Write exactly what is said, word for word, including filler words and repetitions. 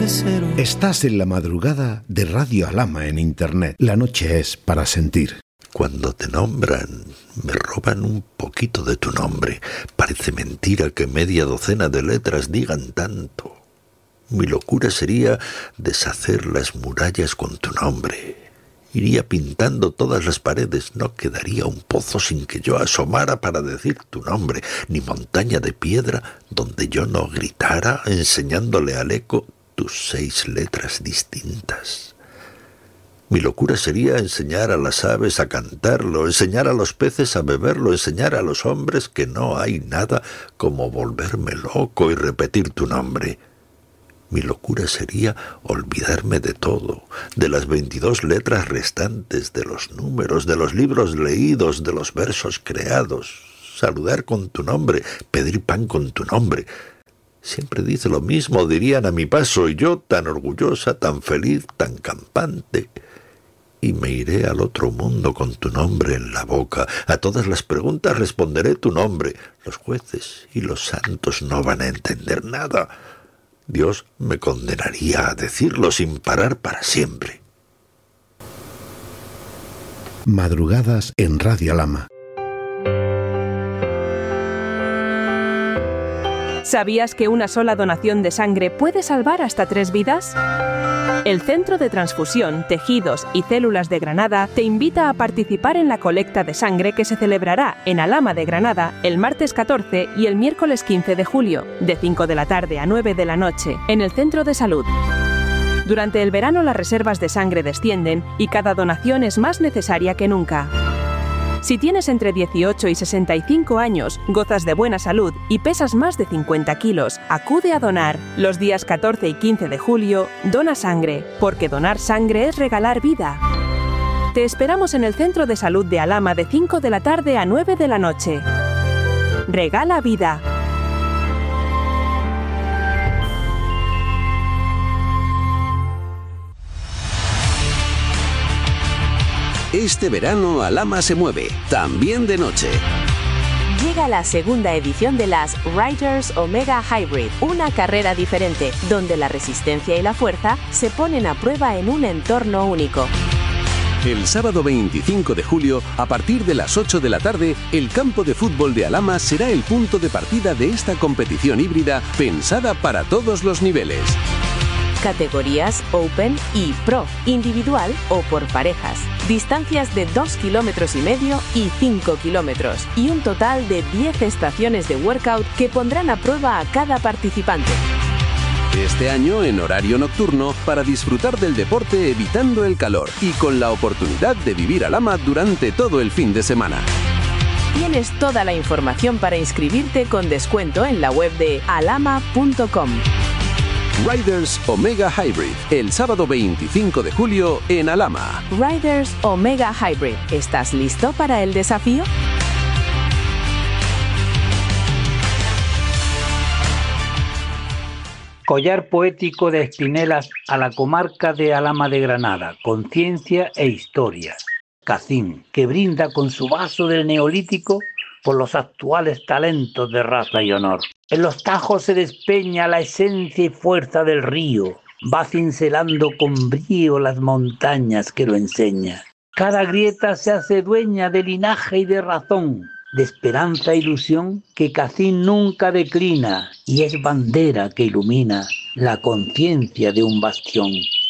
de cero. Estás en la madrugada de Radio Alhama en Internet. La noche es para sentir. Cuando te nombran, me roban un poquito de tu nombre. Parece mentira que media docena de letras digan tanto. Mi locura sería deshacer las murallas con tu nombre. Iría pintando todas las paredes. No quedaría un pozo sin que yo asomara para decir tu nombre, ni montaña de piedra donde yo no gritara enseñándole al eco tus seis letras distintas. Mi locura sería enseñar a las aves a cantarlo, enseñar a los peces a beberlo, enseñar a los hombres que no hay nada como volverme loco y repetir tu nombre. Mi locura sería olvidarme de todo, de las veintidós letras restantes, de los números, de los libros leídos, de los versos creados, saludar con tu nombre, pedir pan con tu nombre. Siempre dice lo mismo, dirían a mi paso, y yo tan orgullosa, tan feliz, tan campante. Y me iré al otro mundo con tu nombre en la boca. A todas las preguntas responderé tu nombre. Los jueces y los santos no van a entender nada. Dios me condenaría a decirlo sin parar para siempre. Madrugadas en Radio Alhama. ¿Sabías que una sola donación de sangre puede salvar hasta tres vidas? El Centro de Transfusión, Tejidos y Células de Granada te invita a participar en la colecta de sangre que se celebrará en Alhama de Granada el martes catorce y el miércoles quince de julio, de cinco de la tarde a nueve de la noche, en el Centro de Salud. Durante el verano las reservas de sangre descienden y cada donación es más necesaria que nunca. Si tienes entre dieciocho y sesenta y cinco años, gozas de buena salud y pesas más de cincuenta kilos, acude a donar. Los días catorce y quince de julio, dona sangre, porque donar sangre es regalar vida. Te esperamos en el Centro de Salud de Alhama de cinco de la tarde a nueve de la noche. Regala vida. Este verano Alhama se mueve, también de noche. Llega la segunda edición de las Riders Omega Hybrid, una carrera diferente, donde la resistencia y la fuerza se ponen a prueba en un entorno único. El sábado veinticinco de julio, a partir de las ocho de la tarde, el campo de fútbol de Alhama será el punto de partida de esta competición híbrida pensada para todos los niveles. Categorías Open y Pro, individual o por parejas. Distancias de dos kilómetros y medio y cinco kilómetros. Y un total de diez estaciones de workout que pondrán a prueba a cada participante. Este año en horario nocturno para disfrutar del deporte evitando el calor y con la oportunidad de vivir Alhama durante todo el fin de semana. Tienes toda la información para inscribirte con descuento en la web de alhama punto com. Riders Omega Hybrid, el sábado veinticinco de julio en Alhama. Riders Omega Hybrid, ¿estás listo para el desafío? Collar poético de Espinelas a la comarca de Alhama de Granada, conciencia e historia. Cacín, que brinda con su vaso del Neolítico por los actuales talentos de raza y honor. En los tajos se despeña la esencia y fuerza del río, va cincelando con brío las montañas que lo enseña. Cada grieta se hace dueña de linaje y de razón, de esperanza e ilusión que Cacín nunca declina y es bandera que ilumina la conciencia de un bastión.